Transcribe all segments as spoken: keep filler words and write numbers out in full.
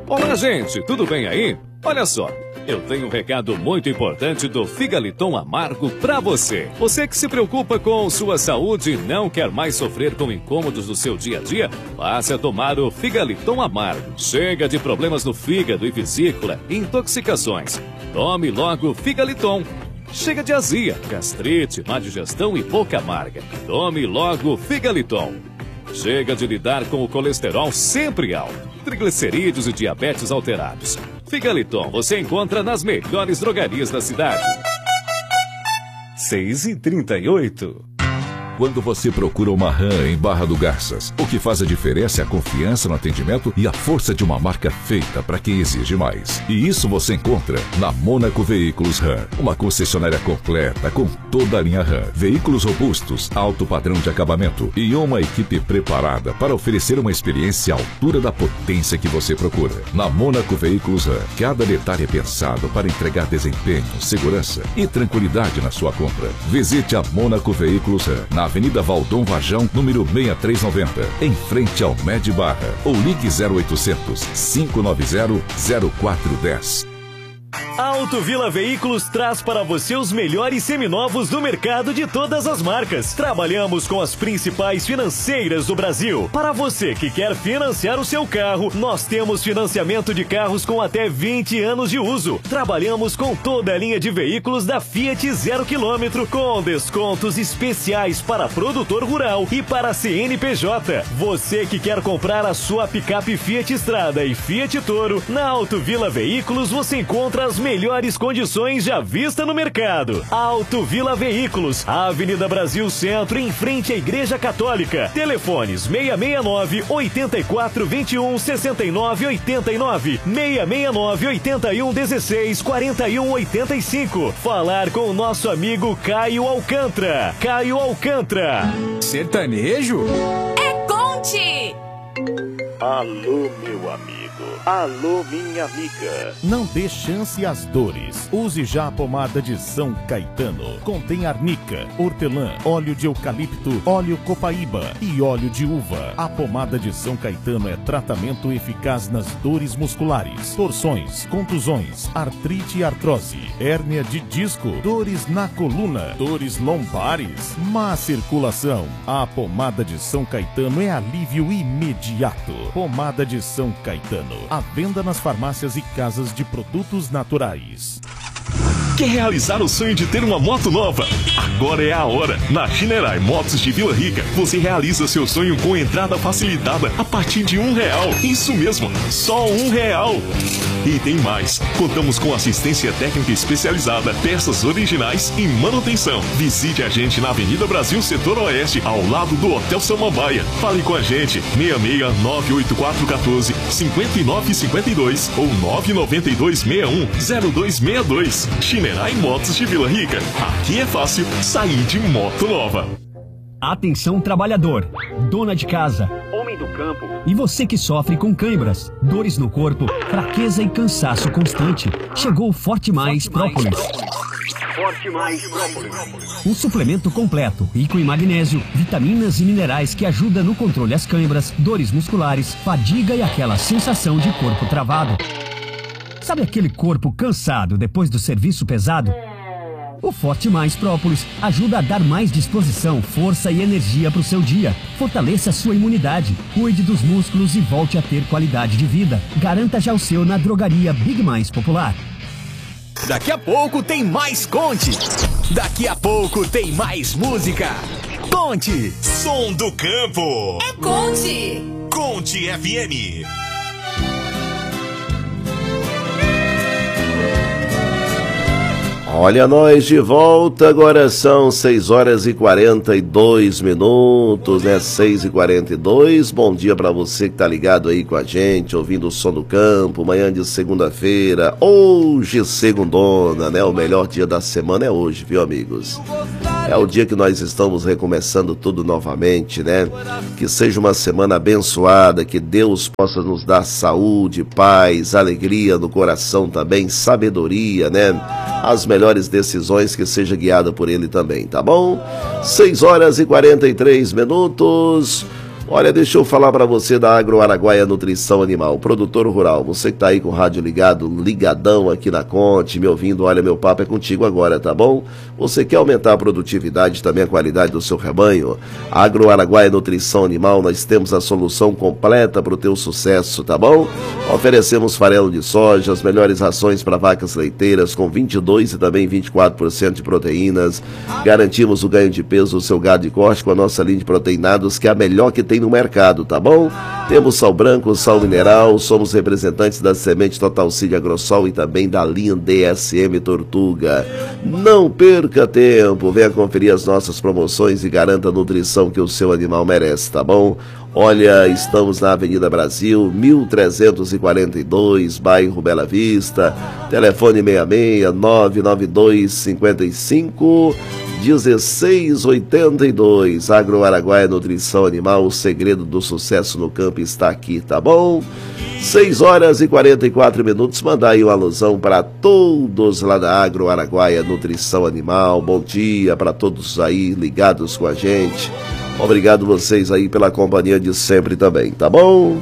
Olá, gente, tudo bem aí? Olha só, eu tenho um recado muito importante do Figaliton Amargo pra você. Você que se preocupa com sua saúde e não quer mais sofrer com incômodos do seu dia a dia, passe a tomar o Figaliton Amargo. Chega de problemas no fígado e vesícula, intoxicações. Tome logo o Figaliton. Chega de azia, gastrite, má digestão e boca amarga. Tome logo o Figaliton. Chega de lidar com o colesterol sempre alto, triglicerídeos e diabetes alterados. Figaliton você encontra nas melhores drogarias da cidade. seis e trinta e oito. Quando você procura uma RAM em Barra do Garças, o que faz a diferença é a confiança no atendimento e a força de uma marca feita para quem exige mais. E isso você encontra na Mônaco Veículos RAM, uma concessionária completa com toda a linha RAM, veículos robustos, alto padrão de acabamento e uma equipe preparada para oferecer uma experiência à altura da potência que você procura. Na Mônaco Veículos RAM, cada detalhe é pensado para entregar desempenho, segurança e tranquilidade na sua compra. Visite a Mônaco Veículos RAM, na Avenida Valdom Varjão, número seis três nove zero, em frente ao Med Barra, ou ligue zero oitocentos, cinco nove zero, zero quatro um zero. Auto Vila Veículos traz para você os melhores seminovos do mercado de todas as marcas. Trabalhamos com as principais financeiras do Brasil. Para você que quer financiar o seu carro, nós temos financiamento de carros com até vinte anos de uso. Trabalhamos com toda a linha de veículos da Fiat zero quilômetro, com descontos especiais para produtor rural e para C N P J. Você que quer comprar a sua picape Fiat Strada e Fiat Toro, na Auto Vila Veículos você encontra as melhores condições já vista no mercado. Auto Vila Veículos, Avenida Brasil Centro, em frente à Igreja Católica. Telefones seis seis nove, oito quatro dois um, seis nove oito nove, seis seis nove, oito um um seis, quatro um oito cinco. Falar com o nosso amigo Caio Alcântara. Caio Alcântara. Sertanejo? É Conte! Alô, meu amigo. Alô, minha amiga. Não dê chance às dores. Use já a pomada de São Caetano. Contém arnica, hortelã, óleo de eucalipto, óleo copaíba e óleo de uva. A pomada de São Caetano é tratamento eficaz nas dores musculares, torções, contusões, artrite e artrose, hérnia de disco, dores na coluna, dores lombares, má circulação. A pomada de São Caetano é alívio imediato. Pomada de São Caetano. À venda nas farmácias e casas de produtos naturais. Quer realizar o sonho de ter uma moto nova? Agora é a hora! Na Shinerai Motos de Vila Rica, você realiza seu sonho com entrada facilitada a partir de um real. Isso mesmo, só um real! E tem mais! Contamos com assistência técnica especializada, peças originais e manutenção. Visite a gente na Avenida Brasil, Setor Oeste, ao lado do Hotel Samambaia. Fale com a gente, seis seis nove oito quatro um quatro, cinco nove cinco dois ou nove nove dois seis um zero dois seis dois. Shinerai Motos de Vila Rica. Aqui é fácil sair de moto nova. Atenção trabalhador, dona de casa, homem do campo e você que sofre com câimbras, dores no corpo, fraqueza e cansaço constante. Chegou o Forte Mais Própolis. Forte Mais Própolis. Um suplemento completo, rico em magnésio, vitaminas e minerais que ajuda no controle das câimbras, dores musculares, fadiga e aquela sensação de corpo travado. Sabe aquele corpo cansado depois do serviço pesado? O Forte Mais Própolis ajuda a dar mais disposição, força e energia para o seu dia. Fortaleça a sua imunidade, cuide dos músculos e volte a ter qualidade de vida. Garanta já o seu na drogaria Big Mais Popular. Daqui a pouco tem mais Conte. Daqui a pouco tem mais música. Conte. Som do Campo. É Conte! Conte F M. Olha nós de volta, agora são seis horas e quarenta e dois minutos, né? seis e quarenta e dois. Bom dia pra você que tá ligado aí com a gente, ouvindo o Som do Campo, manhã de segunda-feira, hoje segundona, né? O melhor dia da semana é hoje, viu, amigos? É o dia que nós estamos recomeçando tudo novamente, né? Que seja uma semana abençoada, que Deus possa nos dar saúde, paz, alegria no coração também, sabedoria, né? As melhores decisões, que seja guiada por Ele também, tá bom? seis horas e quarenta e três minutos. Olha, deixa eu falar para você da Agro Araguaia Nutrição Animal, produtor rural. Você que tá aí com o rádio ligado, ligadão aqui na Conte, me ouvindo, olha, meu papo é contigo agora, tá bom? Você quer aumentar a produtividade e também a qualidade do seu rebanho? Agro Araguaia Nutrição Animal, nós temos a solução completa para o teu sucesso, tá bom? Oferecemos farelo de soja, as melhores rações para vacas leiteiras com vinte e dois e também vinte e quatro por cento de proteínas. Garantimos o ganho de peso do seu gado de corte com a nossa linha de proteinados, que é a melhor que tem no mercado, tá bom? Temos sal branco, sal mineral, somos representantes da semente Total Seed Agrosol e também da linha D S M Tortuga. Não perca tempo, venha conferir as nossas promoções e garanta a nutrição que o seu animal merece, tá bom? Olha, estamos na Avenida Brasil, mil trezentos e quarenta e dois, bairro Bela Vista, telefone seis seis nove nove dois cinco cinco dezesseis oitenta e dois. Agro Araguaia Nutrição Animal, o segredo do sucesso no campo está aqui, tá bom? seis horas e quarenta e quatro minutos, mandar aí uma alusão para todos lá da Agro Araguaia Nutrição Animal. Bom dia para todos aí ligados com a gente. Obrigado vocês aí pela companhia de sempre também, tá bom?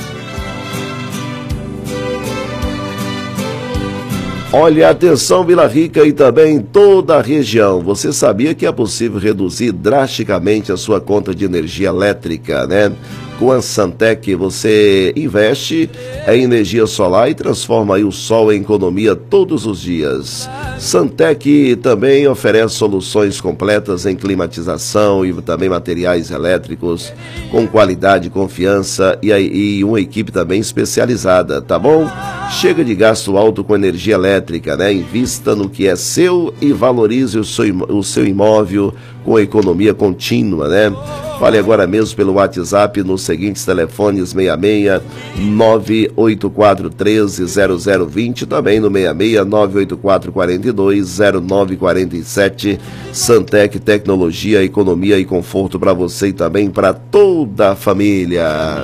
Olha, atenção Vila Rica e também toda a região. Você sabia que é possível reduzir drasticamente a sua conta de energia elétrica, né? Com a Santec você investe em energia solar e transforma aí o sol em economia todos os dias. Santec também oferece soluções completas em climatização e também materiais elétricos com qualidade, confiança e, e uma equipe também especializada, tá bom? Chega de gasto alto com energia elétrica, né? Invista no que é seu e valorize o seu, o seu imóvel com economia contínua, né? Fale agora mesmo pelo WhatsApp nos seguintes telefones: seis seis nove oito quatro um três zero zero dois zero, também no seis seis nove oito quatro quatro dois zero nove quatro sete. Santec, tecnologia, economia e conforto para você e também para toda a família.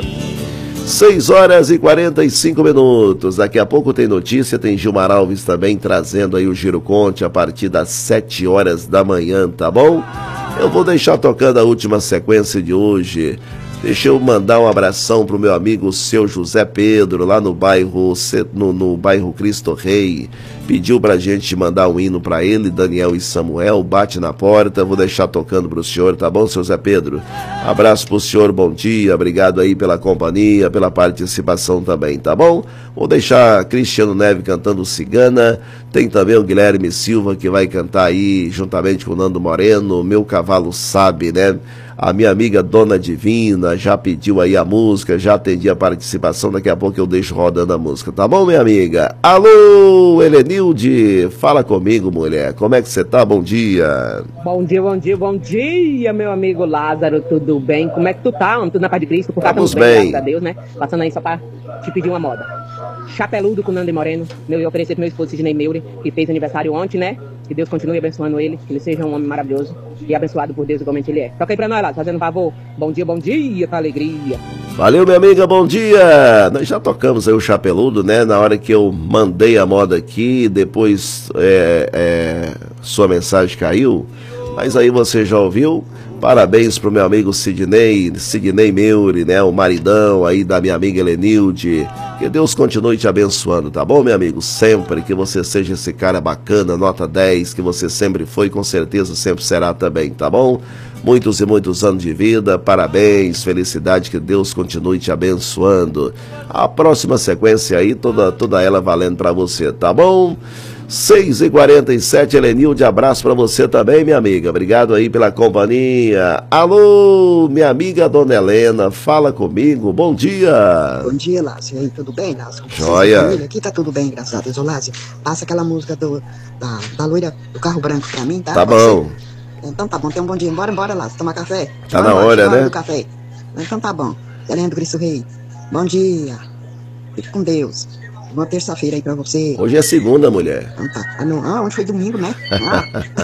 seis horas e quarenta e cinco minutos. Daqui a pouco tem notícia, tem Gilmar Alves também trazendo aí o Giro Conte a partir das sete horas da manhã, tá bom? Eu vou deixar tocando a última sequência de hoje. Deixa eu mandar um abração pro meu amigo seu José Pedro, lá no bairro, no, no bairro Cristo Rei. Pediu pra gente mandar um hino pra ele, Daniel e Samuel. Bate na porta, vou deixar tocando pro senhor, tá bom, seu Zé Pedro? Abraço pro senhor, bom dia, obrigado aí pela companhia, pela participação também, tá bom? Vou deixar Cristiano Neve cantando Cigana. Tem também o Guilherme Silva que vai cantar aí, juntamente com o Nando Moreno, Meu Cavalo Sabe, né? A minha amiga Dona Divina já pediu aí a música, já atendi a participação, daqui a pouco eu deixo rodando a música, tá bom, minha amiga? Alô, Helenilde, fala comigo, mulher, como é que você tá? Bom dia. Bom dia, bom dia, bom dia, meu amigo Lázaro, tudo bem? Como é que tu tá? Tudo na paz de Cristo? Por cá estamos bem, bem, graças a Deus, né? Passando aí só pra te pedir uma moda. Chapeludo com Nando Moreno, meu, eu ofereci pro meu esposo Sidney Meure, que fez aniversário ontem, né? Que Deus continue abençoando ele, que ele seja um homem maravilhoso e abençoado por Deus igualmente ele é. Toca aí pra nós lá, fazendo um favor. Bom dia, bom dia, com alegria. Valeu, minha amiga, bom dia. Nós já tocamos aí o Chapeludo, né? Na hora que eu mandei a moda aqui, depois é, é, sua mensagem caiu, mas aí você já ouviu. Parabéns pro meu amigo Sidney, Sidney Meure, né? O maridão aí da minha amiga Helenilde. Que Deus continue te abençoando, tá bom, meu amigo? Sempre que você seja esse cara bacana, nota dez, que você sempre foi, com certeza sempre será também, tá bom? Muitos e muitos anos de vida, parabéns, felicidade, que Deus continue te abençoando. A próxima sequência aí, toda, toda ela valendo pra você, tá bom? seis e quarenta e sete, Helenilde, abraço pra você também, minha amiga. Obrigado aí pela companhia. Alô, minha amiga Dona Helena, fala comigo, bom dia. Bom dia, Lázio. E aí, tudo bem, Lázio? Joia. Aqui tá tudo bem, graças a Deus. Ô, Lázio, passa aquela música do, da, da loira do carro branco pra mim, tá? Tá bom. Então tá bom, tenha um bom dia. Bora, bora, Lázio, tomar café. Tá na hora, né? Café. Então tá bom. Helena do Cristo Rei, bom dia. Fique com Deus. Boa terça-feira aí pra você. Hoje é segunda, mulher. Então tá. Ah, não. Ah, ontem foi domingo, né? Ah.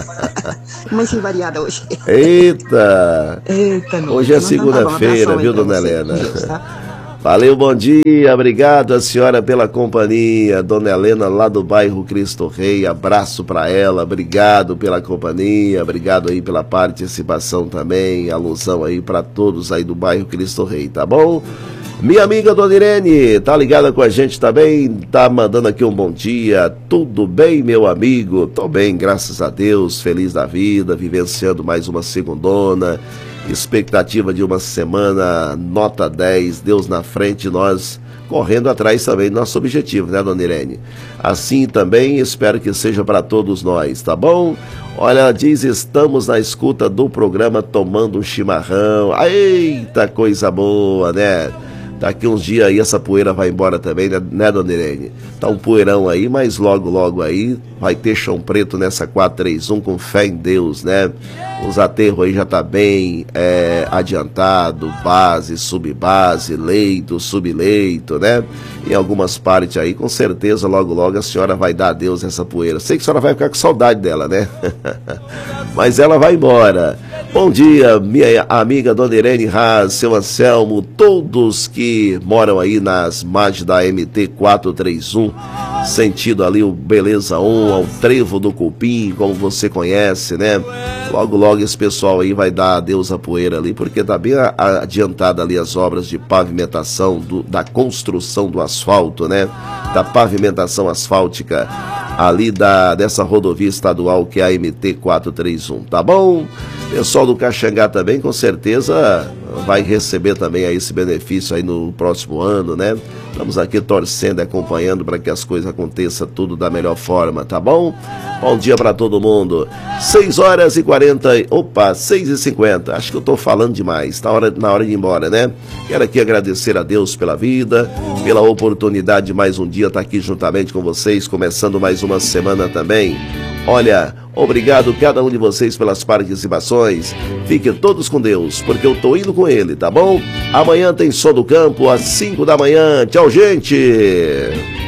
Uma assim variada hoje. Eita! Eita, não. Hoje é segunda-feira, viu, Dona Helena? Deus, tá? Valeu, bom dia, obrigado a senhora pela companhia, Dona Helena lá do bairro Cristo Rei, abraço para ela, obrigado pela companhia, obrigado aí pela participação também, alusão aí para todos aí do bairro Cristo Rei, tá bom? Minha amiga Dona Irene, tá ligada com a gente também, tá mandando aqui um bom dia, tudo bem, meu amigo? Tô bem, graças a Deus, feliz da vida, vivenciando mais uma segundona, expectativa de uma semana nota dez, Deus na frente, nós correndo atrás também do nosso objetivo, né, Dona Irene? Assim também espero que seja para todos nós, tá bom? Olha, ela diz, estamos na escuta do programa tomando um chimarrão, eita, coisa boa, né? Daqui uns dias aí essa poeira vai embora também, né, né, Dona Irene? Tá um poeirão aí, mas logo, logo aí vai ter chão preto nessa quatro três um com fé em Deus, né? Os aterros aí já tá bem é, adiantado, base, subbase, leito, subleito, né? Em algumas partes aí, com certeza, logo, logo a senhora vai dar adeus nessa poeira. Sei que a senhora vai ficar com saudade dela, né? Mas ela vai embora. Bom dia, minha amiga Dona Irene Haas, seu Anselmo, todos que moram aí nas margens da M T quatro três um, sentido ali o Beleza um, ao Trevo do Cupim, como você conhece, né? Logo, logo esse pessoal aí vai dar adeus à poeira ali, porque tá bem adiantada ali as obras de pavimentação, do, da construção do asfalto, né? Da pavimentação asfáltica ali da, dessa rodovia estadual que é a M T quatro três um, tá bom? Pessoal do Caxangá também, com certeza, vai receber também aí esse benefício aí no próximo ano, né? Estamos aqui torcendo e acompanhando para que as coisas aconteçam tudo da melhor forma, tá bom? Bom dia para todo mundo. seis horas e quarenta, opa, seis e cinquenta. Acho que eu tô falando demais, tá hora, na hora de ir embora, né? Quero aqui agradecer a Deus pela vida, pela oportunidade de mais um dia estar aqui juntamente com vocês, começando mais uma semana também. Olha, obrigado cada um de vocês pelas participações. Fiquem todos com Deus, porque eu tô indo com ele, tá bom? Amanhã tem Som do Campo às cinco da manhã. Tchau, gente!